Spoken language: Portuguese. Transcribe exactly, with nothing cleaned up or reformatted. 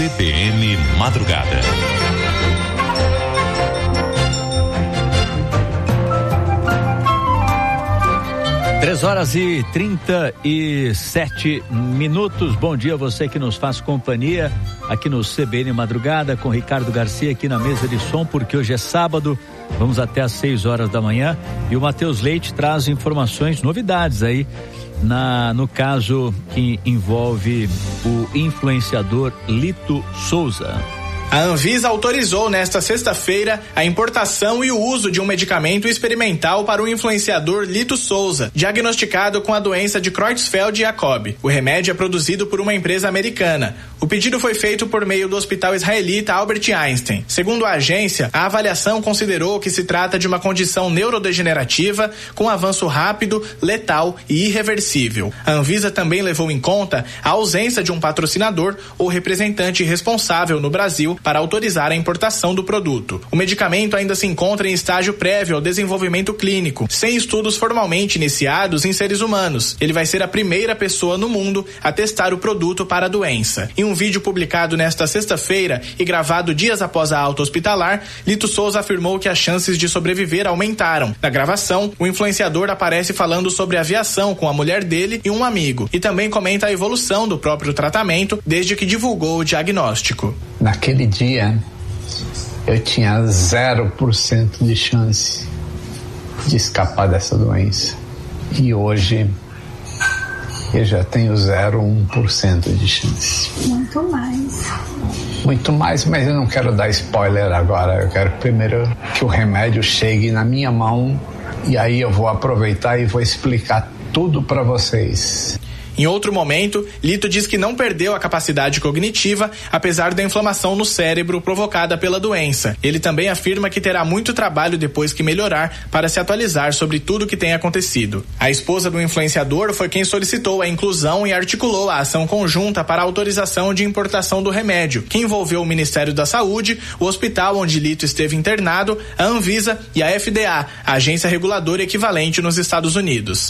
C B N Madrugada. Três horas e trinta e sete minutos. Bom dia a você que nos faz companhia aqui no C B N Madrugada com Ricardo Garcia aqui na mesa de som, porque hoje é sábado, vamos até às seis horas da manhã e o Matheus Leite traz informações, novidades aí na, no caso que envolve o influenciador Lito Souza. A Anvisa autorizou nesta sexta-feira a importação e o uso de um medicamento experimental para o influenciador Lito Souza, diagnosticado com a doença de Creutzfeldt-Jakob. O remédio é produzido por uma empresa americana. O pedido foi feito por meio do hospital israelita Albert Einstein. Segundo a agência, a avaliação considerou que se trata de uma condição neurodegenerativa com avanço rápido, letal e irreversível. A Anvisa também levou em conta a ausência de um patrocinador ou representante responsável no Brasil para autorizar a importação do produto. O medicamento ainda se encontra em estágio prévio ao desenvolvimento clínico, sem estudos formalmente iniciados em seres humanos. Ele vai ser a primeira pessoa no mundo a testar o produto para a doença. Em um vídeo publicado nesta sexta-feira e gravado dias após a alta hospitalar, Lito Souza afirmou que as chances de sobreviver aumentaram. Na gravação, o influenciador aparece falando sobre aviação com a mulher dele e um amigo, e também comenta a evolução do próprio tratamento desde que divulgou o diagnóstico. Naquele dia, eu tinha zero por cento de chance de escapar dessa doença. E hoje, eu já tenho zero vírgula um por cento de chance. Muito mais. Muito mais, mas eu não quero dar spoiler agora. Eu quero primeiro que o remédio chegue na minha mão e aí eu vou aproveitar e vou explicar tudo para vocês. Em outro momento, Lito diz que não perdeu a capacidade cognitiva, apesar da inflamação no cérebro provocada pela doença. Ele também afirma que terá muito trabalho depois que melhorar para se atualizar sobre tudo o que tem acontecido. A esposa do influenciador foi quem solicitou a inclusão e articulou a ação conjunta para a autorização de importação do remédio, que envolveu o Ministério da Saúde, o hospital onde Lito esteve internado, a Anvisa e a F D A, a agência reguladora equivalente nos Estados Unidos.